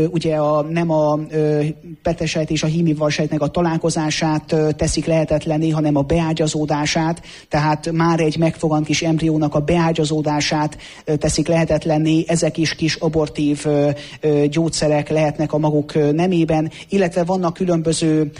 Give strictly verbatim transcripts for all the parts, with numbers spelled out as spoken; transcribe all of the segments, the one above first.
ugye a, nem a petesejt és a hímivvarsejtnek a találkozását teszik lehetetlenné, hanem a beágyazódását, tehát már egy megfogant kis embriónak a beágyazódását teszik lehetetlenné, ezek is kis abortív gyógyszerek lehetnek a maguk nemében, illetve vannak különböző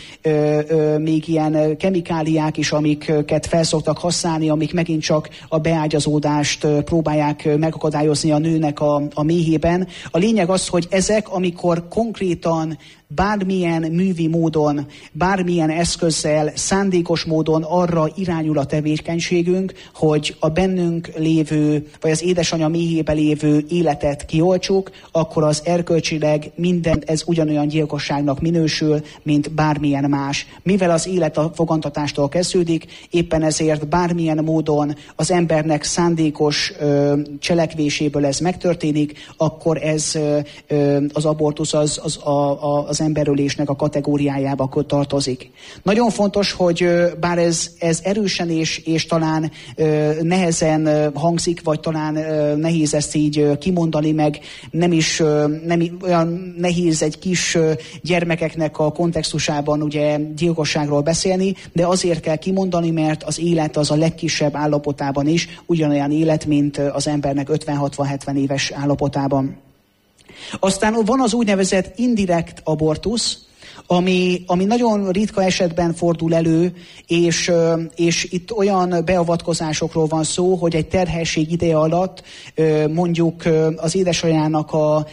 még ilyen kemikáliák is, amiket felszoktak használni, amik megint csak a beágyazódást próbálják megakadályozni a nőnek a, a méhében. A lényeg az, hogy ezek, amikor konkrétan bármilyen művi módon, bármilyen eszközzel, szándékos módon arra irányul a tevékenységünk, hogy a bennünk lévő, vagy az édesanyja méhébe lévő életet kioltsuk, akkor az erkölcsileg minden ez ugyanolyan gyilkosságnak minősül, mint bármilyen más. Mivel az élet a fogantatástól kezdődik, éppen ezért bármilyen módon az embernek szándékos ö, cselekvéséből ez megtörténik, akkor ez ö, az abortusz az, az a, a, az emberölésnek a kategóriájába tartozik. Nagyon fontos, hogy bár ez, ez erősen és, és talán ö, nehezen hangzik, vagy talán ö, nehéz ezt így kimondani, meg nem is ö, nem olyan nehéz egy kis ö, gyermekeknek a kontextusában ugye gyilkosságról beszélni, de azért kell kimondani, mert az élet az a legkisebb állapotában is ugyanolyan élet, mint az embernek ötven-hatvan-hetven éves állapotában. Aztán van az úgynevezett indirekt abortusz, ami, ami nagyon ritka esetben fordul elő, és, és itt olyan beavatkozásokról van szó, hogy egy terhesség ideje alatt mondjuk az édesanyjának a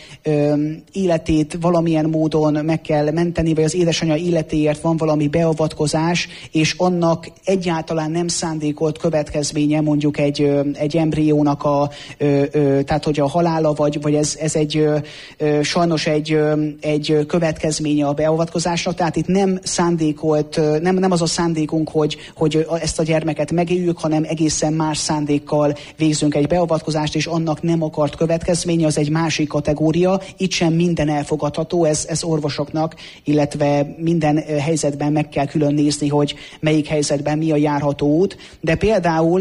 életét valamilyen módon meg kell menteni, vagy az édesanyja életéért van valami beavatkozás, és annak egyáltalán nem szándékolt következménye mondjuk egy, egy embriónak a, tehát hogy a halála, vagy, vagy ez, ez egy sajnos egy, egy következménye a beavatkozásnak, tehát itt nem szándékolt, nem, nem az a szándékunk, hogy, hogy ezt a gyermeket megéljük, hanem egészen más szándékkal végzünk egy beavatkozást, és annak nem akart következménye, az egy másik kategória. Itt sem minden elfogadható, ez, ez orvosoknak, illetve minden helyzetben meg kell külön nézni, hogy melyik helyzetben mi a járható út, de például,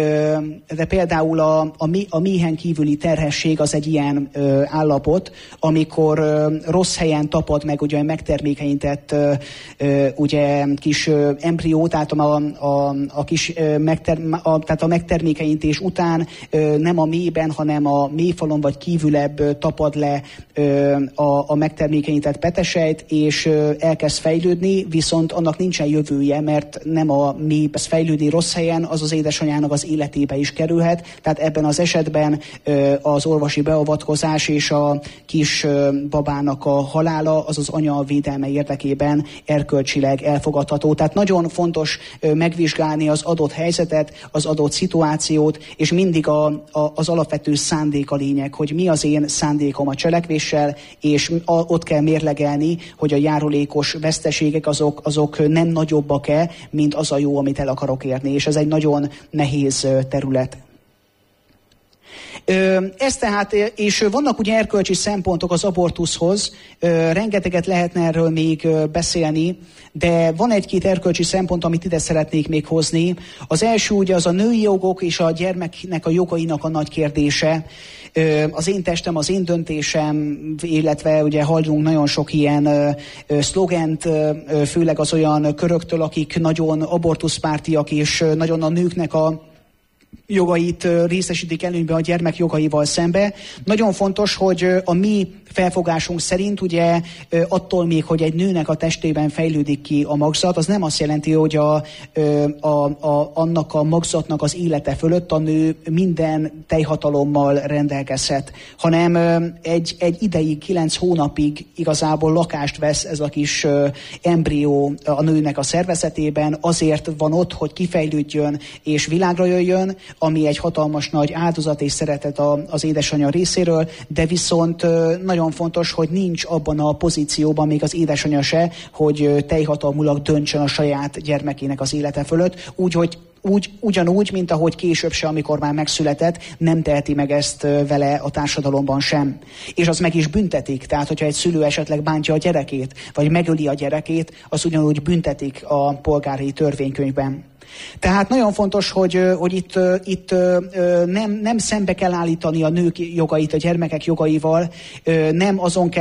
de például a, a, a méhen kívüli terhesség az egy ilyen állapot, amikor rossz helyen tapad meg ugye megtermékenyített ugye kis embrió, tehát a, a, a kis megter, a, tehát a megtermékenyítés után nem a mélyben, hanem a mélyfalon vagy kívülebb tapad le a, a megtermékenyített petesejt, és elkezd fejlődni, viszont annak nincsen jövője, mert nem a mélybe fejlődni rossz helyen, az az édesanyjának az életébe is kerülhet, tehát ebben az esetben az orvosi beavatkozás és a kis babának a halála az az anya védelme érdekében erkölcsileg elfogadható. Tehát nagyon fontos megvizsgálni az adott helyzetet, az adott szituációt, és mindig a, a, az alapvető szándék a lényeg, hogy mi az én szándékom a cselekvéssel, és a, ott kell mérlegelni, hogy a járulékos veszteségek azok, azok nem nagyobbak-e, mint az a jó, amit el akarok érni, és ez egy nagyon nehéz terület. Ez tehát, és vannak ugye erkölcsi szempontok az abortuszhoz, rengeteget lehetne erről még beszélni, de van egy-két erkölcsi szempont, amit ide szeretnék még hozni. Az első ugye az a női jogok és a gyermeknek a jogainak a nagy kérdése. Az én testem, az én döntésem, illetve ugye hallunk nagyon sok ilyen szlogent, főleg az olyan köröktől, akik nagyon abortuszpártiak, és nagyon a nőknek a jogait részesítik előnybe a gyermek jogaival szembe. Nagyon fontos, hogy a mi felfogásunk szerint ugye attól még, hogy egy nőnek a testében fejlődik ki a magzat, az nem azt jelenti, hogy a, a, a, annak a magzatnak az élete fölött a nő minden teljhatalommal rendelkezhet, hanem egy, egy ideig, kilenc hónapig igazából lakást vesz ez a kis embrió a nőnek a szervezetében, azért van ott, hogy kifejlődjön és világra jöjjön, ami egy hatalmas nagy áldozat és szeretet az édesanyja részéről, de viszont nagyon fontos, hogy nincs abban a pozícióban még az édesanyja se, hogy teljhatalmulag döntsön a saját gyermekének az élete fölött, úgy, hogy Úgy, ugyanúgy, mint ahogy később se, amikor már megszületett, nem teheti meg ezt vele a társadalomban sem. És az meg is büntetik, tehát hogyha egy szülő esetleg bántja a gyerekét, vagy megöli a gyerekét, az ugyanúgy büntetik a polgári törvénykönyvben. Tehát nagyon fontos, hogy, hogy itt, itt nem, nem szembe kell állítani a nők jogait a gyermekek jogaival, nem azon kell